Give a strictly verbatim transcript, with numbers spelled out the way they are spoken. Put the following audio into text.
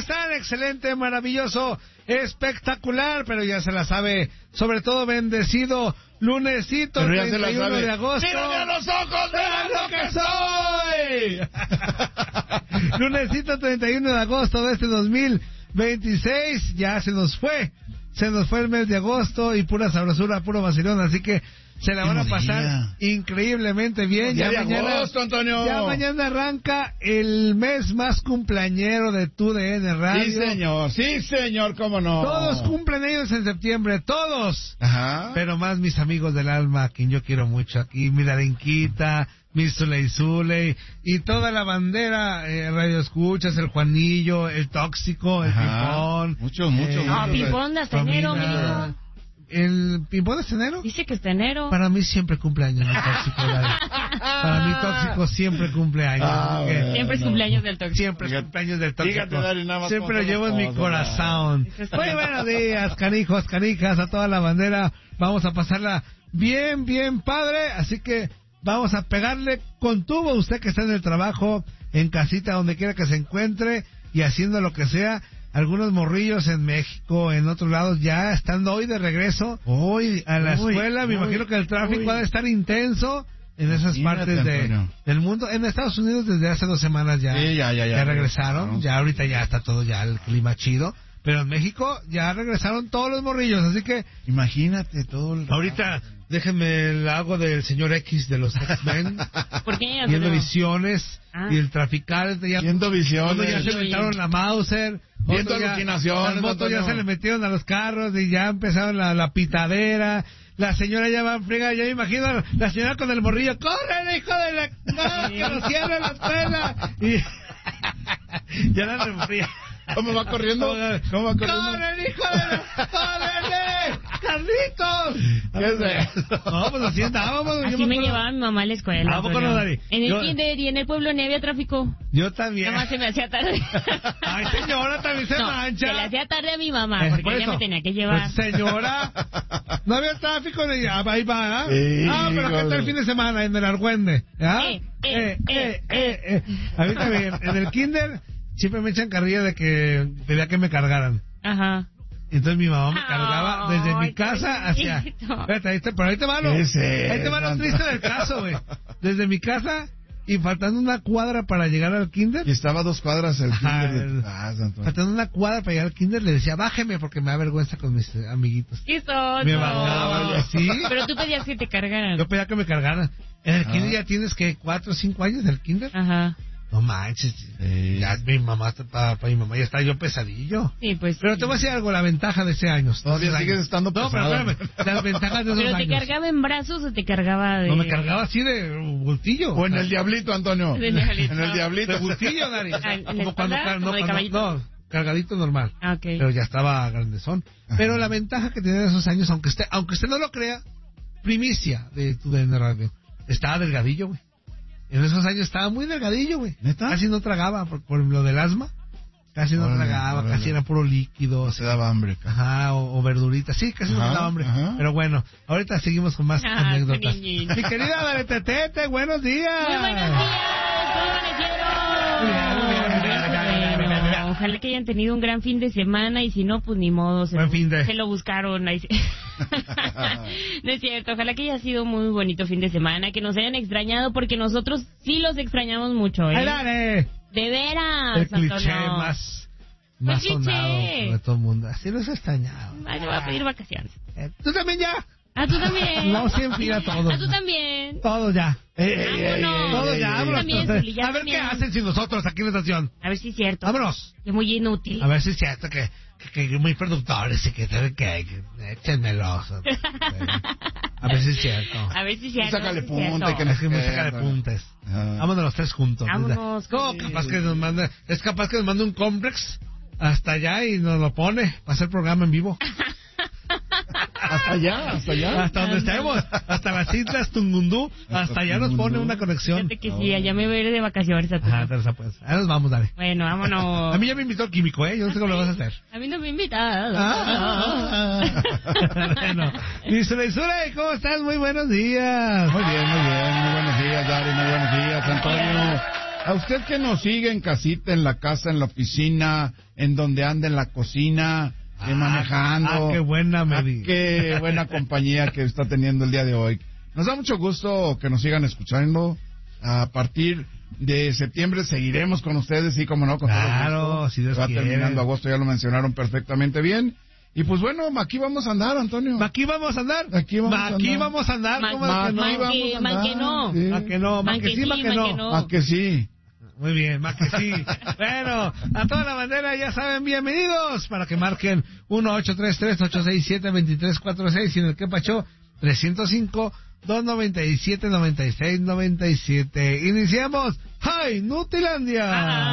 están? Excelente, maravilloso, espectacular, pero ya se la sabe, sobre todo bendecido lunesito, pero ya treinta y uno se la sabe. de agosto. ¡Mírame a los ojos! ¡Vean lo que soy! Lunesito treinta y uno de agosto de este dos mil veintiséis, ya se nos fue, se nos fue el mes de agosto y pura sabrosura, puro vacilón, así que se la van a pasar día. increíblemente bien. Ya, ya mañana, agosto, Antonio. Ya mañana arranca el mes más cumpleañero de tu D N Radio. Sí, señor, sí, señor, cómo no. Todos cumplen ellos en septiembre, todos. Ajá. Pero más mis amigos del alma, a quien yo quiero mucho aquí, mi Darinquita, mi Zuley Zuley, y toda la bandera, eh, Radio Escuchas, el Juanillo, el Tóxico, el Pipón. Muchos, muchos. Eh, no, Pipón hasta enero, mi hijo. ¿El Pipón es enero? Dice que es enero. Para mí siempre cumpleaños mi Tóxico. Para mí Tóxico siempre cumpleaños. Ah, bueno, siempre es cumpleaños del Tóxico. Siempre es cumpleaños del Tóxico. Fíjate, Dari, nada más siempre lo llevo en mi corazón. Muy buenos días, canijos, canijas, a toda la bandera. Vamos a pasarla bien, bien padre. Así que vamos a pegarle con tubo a usted que está en el trabajo, en casita, donde quiera que se encuentre y haciendo lo que sea. Algunos morrillos en México, en otros lados, ya estando hoy de regreso, hoy a la uy, escuela, me uy, imagino que el tráfico uy. va a estar intenso en esas Imagínate, partes de, del mundo. En Estados Unidos desde hace dos semanas ya, sí, ya, ya, ya, ya regresaron, no. ya ahorita ya está todo ya el clima chido. Pero en México ya regresaron todos los morrillos, así que... Imagínate todo el... Ahorita, déjenme el hago del señor X de los X-Men. ¿Por qué? Viendo visiones, ah. y el traficante ya... Viendo visiones. Ya se inventaron la Mauser. Viendo alucinaciones. Las motos ya se le metieron a los carros y ya empezaron la, la pitadera. La señora ya va a fregar, ya me imagino la señora con el morrillo. ¡Corre, hijo de la... ¡No, que nos cierre la escuela! Y... ya la refría. ¿Cómo va corriendo? ¿Cómo va corriendo? ¡Corre, hijo de la... ¡Córrele! ¡Carlitos! ¿Qué es eso? No, pues así andábamos. Así me, me llevaba mi mamá a la escuela. ¿A poco no, Dari? En el yo... kinder y en el pueblo ni había tráfico. Yo también. Nada más se me hacía tarde. Ay, señora, también se no, mancha. se le hacía tarde a mi mamá, porque pues ella me tenía que llevar. Pues, señora, no había tráfico, ni... ahí va, ¿eh? Ah, pero ¿qué tal el fin de semana en el Argüende? ¿Ah? Eh, eh, eh, eh, eh, eh. A mí también, en el kinder... Siempre me echan carrilla de que pedía que me cargaran. Ajá. Entonces mi mamá me cargaba desde mi casa hacia... Espérate, ahí te, pero ahí te va lo... Ahí te va lo triste del caso, güey. Desde mi casa y faltando una cuadra para llegar al kinder. Y estaba a dos cuadras el Ajá, kinder. El, ah, faltando una cuadra para llegar al kinder, le decía, bájeme porque me da vergüenza con mis eh, amiguitos. ¿Qué sos? Me bajaba y así. Pero tú pedías que te cargaran. Yo pedía que me cargaran. En el ah. kinder ya tienes que cuatro o cinco años del kinder. Ajá. No manches, sí. ya mi mamá, para, para mi mamá ya está yo pesadillo. Sí, pues. Pero sí. te voy a decir algo, la ventaja de ese año. Todavía sigues estando pesado. No, pero espérame, las ventajas de esos ¿Pero te años. cargaba en brazos o te cargaba de...? No, me cargaba así de bultillo. O en el diablito, Antonio. De diablito. En el diablito. De bultillo, Dari. Ah, ¿en como la cuando, espalda? no, ¿Como de cuando, caballito? no, cargadito normal. Ah, ok. Pero ya estaba grandezón. Ajá. Pero la ventaja que tenía de esos años, aunque usted, aunque usted no lo crea, primicia de tu D N Radio, estaba delgadillo, güey. En esos años estaba muy delgadillo, güey. ¿Neta? Casi no tragaba por, por lo del asma. Casi no órale, tragaba, órale. Casi era puro líquido. Se daba hambre. Ajá, o, o verdurita. Sí, casi ajá, no daba hambre. Ajá. Pero bueno, ahorita seguimos con más ah, anécdotas. Mi querida Daretetete, buenos días. Muy buenos días. ¿Cómo amanecieron? Muy bien, muy bien, muy bien. Bueno, ojalá que hayan tenido un gran fin de semana y si no, pues ni modo. Se, Buen lo, fin de... se lo buscaron. Ahí se... No es cierto, ojalá que haya sido muy bonito fin de semana, que nos hayan extrañado porque nosotros sí los extrañamos mucho, ¿eh? ¡Dale! De veras, el cliché Antonio. más, más cliché. sonado de todo el mundo. Así los he extrañado. Ay, yo voy a pedir vacaciones. Eh, ¿Tú también ya? ¿Ah, tú también? No, siempre a todos. ¿Ah, tú también? Todos ya. Eh, eh, vámonos. eh, Todos ya, vámonos. También, Zuli, ya a ver también. qué hacen sin nosotros aquí en la estación. A ver si es cierto. Vámonos. Es muy inútil. A ver si es cierto que, que, que muy productores y que que, que, que échenmelos. A ver si es cierto. A ver si es cierto. Sácale si es punta cierto. y que nos Es que me saca de puntes. Ah. Vámonos los tres juntos. Vámonos. ¿Cómo Sí. capaz que nos manda, es capaz que nos manda un complex hasta allá y nos lo pone para hacer programa en vivo. Hasta allá, hasta allá. Hasta donde estemos, hasta las islas Tungundú, hasta allá nos pone una conexión. Fíjate que sí, allá me voy a ir de vacaciones a Ajá, te pues. Ahí nos vamos, dale. Bueno, vámonos. A mí ya me invitó el químico, ¿eh? Yo no sé cómo lo vas a hacer. A mí no me invitado. Ah, bueno. Mi Zuley Zuley, ¿cómo estás? Muy buenos días. Muy bien, muy bien. Muy buenos días, Dari. Muy buenos días, Antonio. A usted que nos sigue en casita, en la casa, en la oficina, en donde anda en la cocina, ah, eh, manejando. Ah, qué buena ah, medida. Qué buena compañía que está teniendo el día de hoy. Nos da mucho gusto que nos sigan escuchando. A partir de septiembre seguiremos con ustedes, sí, como no, con claro, todo gusto. si Dios Va quiere. terminando agosto, ya lo mencionaron perfectamente bien. Y pues bueno, aquí vamos a andar, Antonio. Aquí vamos a andar. Aquí vamos Ma, a aquí andar. vamos a andar. Ma, ¿Cómo ma, es que no? ma, vamos que, a ma, andar, que no. sí. Ma que no, ma Ma que que sí, ma sí, que ma no. que no. ¿A que sí? Muy bien, más que sí. Bueno, a toda la bandera ya saben, bienvenidos para que marquen uno ocho tres tres, ocho seis siete, dos tres cuatro seis y en el que pachó trescientos cinco, doscientos noventa y siete, noventa y seis, noventa y siete. Iniciamos. ¡Hi, Nutilandia! Ah.